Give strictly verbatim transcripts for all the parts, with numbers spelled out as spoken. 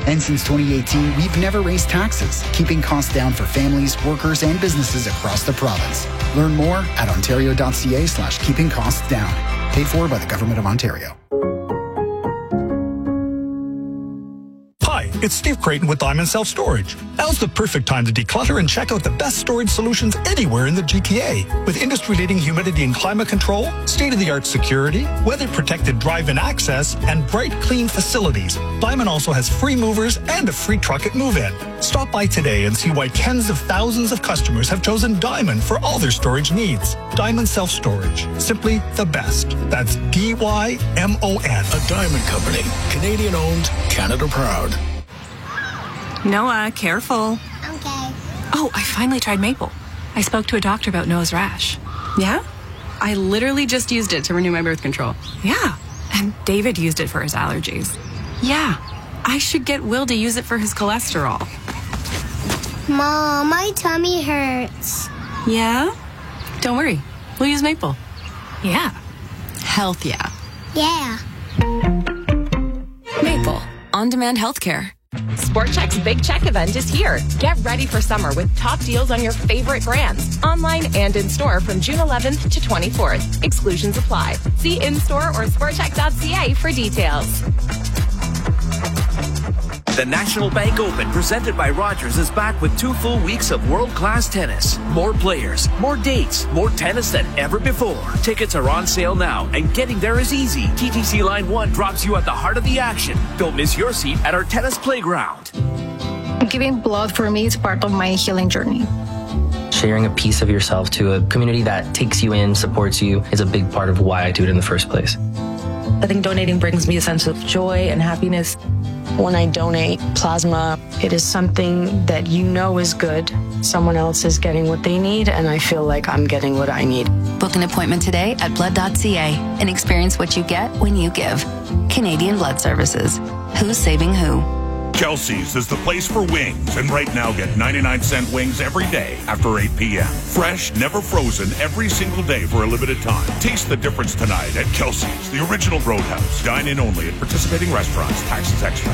And since twenty eighteen, we've never raised taxes, keeping costs down for families, workers, and businesses across the province. Learn more at ontario.ca slash keeping costs down. Paid for by the Government of Ontario. Hi, it's Steve Creighton with Diamond Self Storage. Now's the perfect time to declutter and check out the best storage solutions anywhere in the G T A. With industry-leading humidity and climate control, state-of-the-art security, weather-protected drive-in access, and bright, clean facilities, Diamond also has free movers and a free truck at move-in. Stop by today and see why tens of thousands of customers have chosen Diamond for all their storage needs. Diamond Self Storage. Simply the best. That's D Y M O N. A Diamond Company. Canadian-owned, Canada-proud. Noah, careful. Okay. Oh, I finally tried maple. I spoke to a doctor about Noah's rash. Yeah? I literally just used it to renew my birth control. Yeah. And David used it for his allergies. Yeah. I should get Will to use it for his cholesterol. Mom, my tummy hurts. Yeah? Don't worry. We'll use maple. Yeah. Health, yeah. Yeah. Maple. On-demand healthcare. Sport Chek's Big Check event is here. Get ready for summer with top deals on your favorite brands, online and in-store from June eleventh to twenty-fourth. Exclusions apply. See in-store or sportcheck dot c a for details. The National Bank Open, presented by Rogers, is back with two full weeks of world-class tennis. More players, more dates, more tennis than ever before. Tickets are on sale now, and getting there is easy. T T C Line one drops you at the heart of the action. Don't miss your seat at our tennis playground. Giving blood for me is part of my healing journey. Sharing a piece of yourself to a community that takes you in, supports you, is a big part of why I do it in the first place. I think donating brings me a sense of joy and happiness. When I donate plasma, it is something that you know is good. Someone else is getting what they need, and I feel like I'm getting what I need. Book an appointment today at blood dot c a and experience what you get when you give. Canadian Blood Services. Who's saving who? Kelsey's is the place for wings, and right now get ninety-nine cent wings every day after eight p.m. Fresh, never frozen, every single day for a limited time. Taste the difference tonight at Kelsey's, the original Roadhouse. Dine in only at participating restaurants. Taxes extra.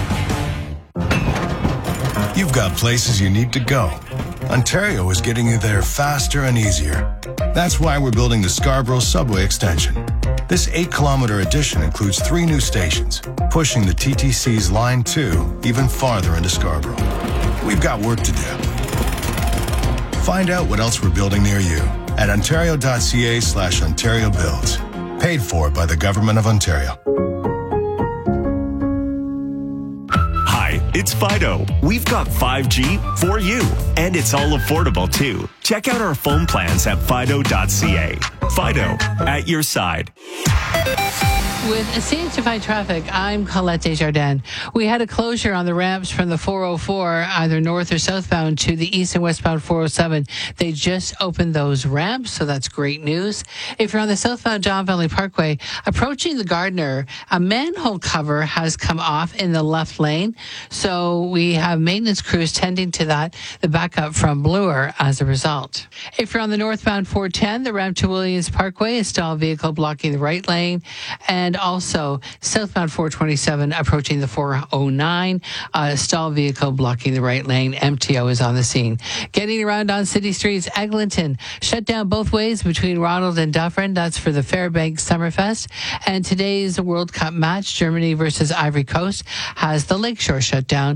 You've got places you need to go. Ontario is getting you there faster and easier. That's why we're building the Scarborough Subway Extension. This eight-kilometer addition includes three new stations, pushing the T T C's Line two even farther into Scarborough. We've got work to do. Find out what else we're building near you at ontario.ca slash Ontario Builds. Paid for by the Government of Ontario. It's Fido. We've got five G for you, and it's all affordable too. Check out our phone plans at fido dot c a. Fido, at your side. With C H F I Traffic, I'm Colette Desjardins. We had a closure on the ramps from the four oh four, either north or southbound, to the east and westbound four oh seven. They just opened those ramps, so that's great news. If you're on the southbound John Valley Parkway, approaching the Gardner, a manhole cover has come off in the left lane, so we have maintenance crews tending to that, the backup from Bloor as a result. If you're on the northbound four ten, the ramp to Williams Parkway, a stalled vehicle blocking the right lane, and And also southbound four twenty-seven approaching the four oh nine, a stalled vehicle blocking the right lane. M T O is on the scene. Getting around on city streets, Eglinton shut down both ways between Ronald and Dufferin. That's for the Fairbanks Summerfest. And today's World Cup match, Germany versus Ivory Coast, has the Lakeshore shut down.